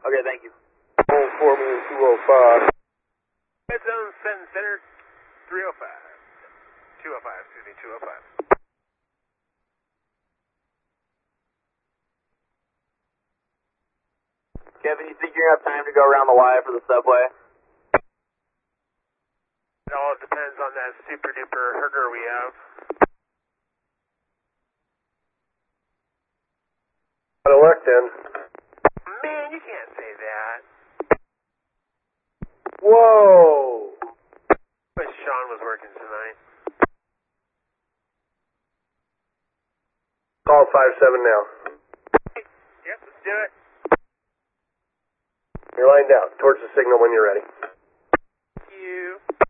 Okay, thank you. Hold for me in 205. Red zone, send center, 305. 205, excuse me, 205. Kevin, you think you're going to have time to go around the Y for the subway? It all depends on that super duper herder we have. Out of luck then. Man, you can't say that. Whoa! Wish Sean was working tonight. Call 57 now. Yep, let's do it. You're lined out towards the signal when you're ready. Thank you.